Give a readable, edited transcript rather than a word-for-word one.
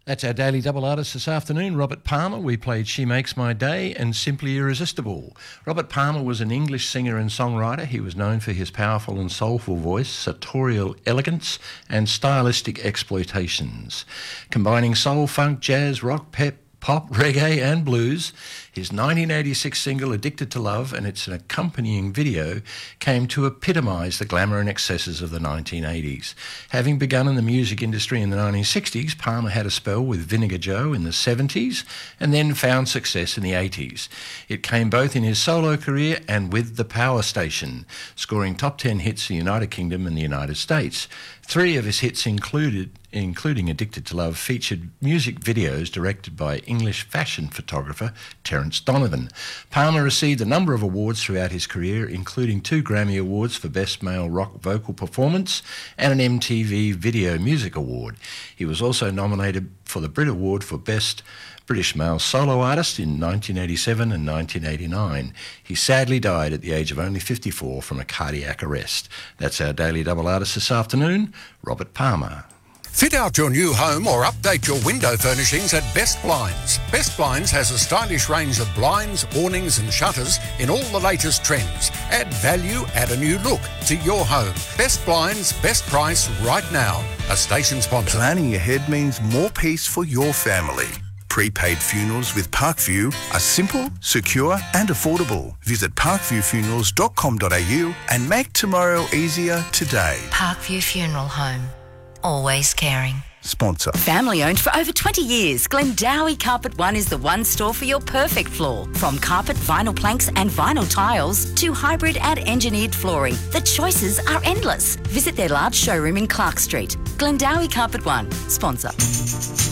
That's our Daily Double artist this afternoon, Robert Palmer. We played She Makes My Day and Simply Irresistible. Robert Palmer was an English singer and songwriter. He was known for his powerful and soulful voice, sartorial elegance and stylistic exploitations. Combining soul, funk, jazz, rock, pop, reggae and blues, his 1986 single Addicted to Love and its accompanying video came to epitomise the glamour and excesses of the 1980s. Having begun in the music industry in the 1960s, Palmer had a spell with Vinegar Joe in the 70s and then found success in the 80s. It came both in his solo career and with The Power Station, scoring top 10 hits in the United Kingdom and the United States. 3 of his hits including Addicted to Love, featured music videos directed by English fashion photographer Terence Donovan. Palmer received a number of awards throughout his career, including 2 Grammy Awards for Best Male Rock Vocal Performance and an MTV Video Music Award. He was also nominated for the Brit Award for Best British Male Solo Artist in 1987 and 1989. He sadly died at the age of only 54 from a cardiac arrest. That's our Daily Double artist this afternoon, Robert Palmer. Fit out your new home or update your window furnishings at Best Blinds. Best Blinds has a stylish range of blinds, awnings and shutters in all the latest trends. Add value, add a new look to your home. Best Blinds, best price right now. A station sponsor. Planning ahead means more peace for your family. Prepaid funerals with Parkview are simple, secure and affordable. Visit parkviewfunerals.com.au and make tomorrow easier today. Parkview Funeral Home. Always caring. Sponsor. Family owned for over 20 years, Glendowie Carpet One is the one store for your perfect floor. From carpet, vinyl planks and vinyl tiles to hybrid and engineered flooring, the choices are endless. Visit their large showroom in Clark Street. Glendowie Carpet One. Sponsor.